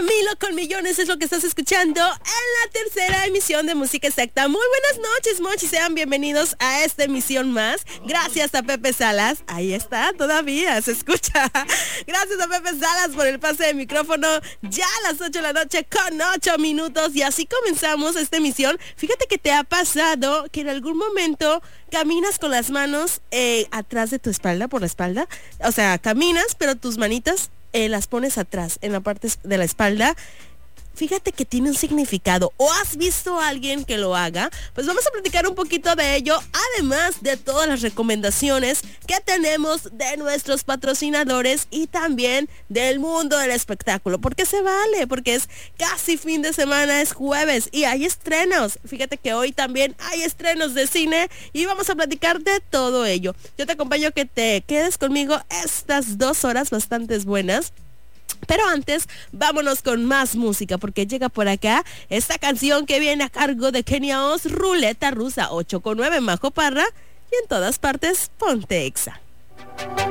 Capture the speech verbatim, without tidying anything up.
Camilo con Millones es lo que estás escuchando en la tercera emisión de Música Exacta. Muy buenas noches, Mochi, sean bienvenidos a esta emisión más. Gracias a Pepe Salas, ahí está, todavía se escucha. Gracias a Pepe Salas por el pase de micrófono, ya a las ocho de la noche con ocho minutos. Y así comenzamos esta emisión. Fíjate que te ha pasado que en algún momento caminas con las manos eh, atrás de tu espalda, por la espalda. O sea, caminas, pero tus manitas Eh, las pones atrás, en la parte de la espalda. Fíjate que tiene un significado. ¿O has visto a alguien que lo haga? Pues vamos a platicar un poquito de ello, además de todas las recomendaciones que tenemos de nuestros patrocinadores y también del mundo del espectáculo. Porque se vale, porque es casi fin de semana, es jueves y hay estrenos. Fíjate que hoy también hay estrenos de cine y vamos a platicar de todo ello. Yo te acompaño que te quedes conmigo estas dos horas bastante buenas. Pero antes, vámonos con más música, porque llega por acá esta canción que viene a cargo de Kenia Oz, Ruleta Rusa, ocho con nueve, Majo Parra, y en todas partes, ponte Exa.